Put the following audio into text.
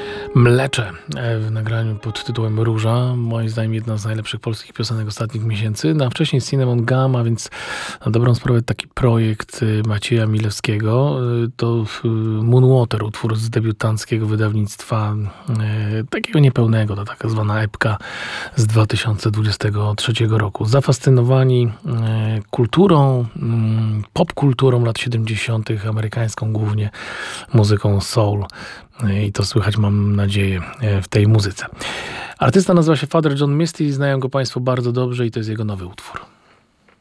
Mlecze w nagraniu pod tytułem Róża. Moim zdaniem jedna z najlepszych polskich piosenek ostatnich miesięcy. No, a wcześniej Cinnamon Gum, a więc na dobrą sprawę taki projekt Macieja Milewskiego. To Moonwater, utwór z debiutanckiego wydawnictwa, takiego niepełnego, to taka zwana epka z 2023 roku. Zafascynowani kulturą, popkulturą lat 70., amerykańską głównie muzyką soul. I to słychać, mam nadzieję, w tej muzyce. Artysta nazywa się Father John Misty, znają go Państwo bardzo dobrze i to jest jego nowy utwór.